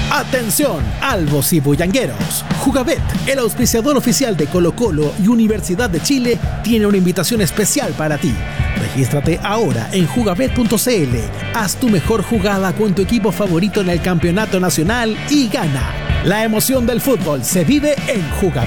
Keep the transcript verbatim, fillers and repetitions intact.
Atención, albos y bullangueros. Jugabet, el auspiciador oficial de Colo-Colo y Universidad de Chile, tiene una invitación especial para ti. Regístrate ahora en jugabet punto c l. Haz tu mejor jugada con tu equipo favorito en el campeonato nacional y gana. La emoción del fútbol se vive en Jugabet.